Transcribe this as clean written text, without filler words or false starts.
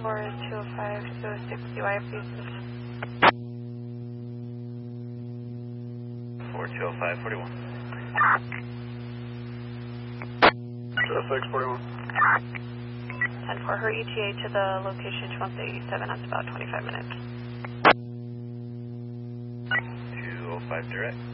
205, 206, UI, please. 4205, 41. 206, 41. 10-4, her ETA to the location 287, that's about 25 minutes. 205 direct.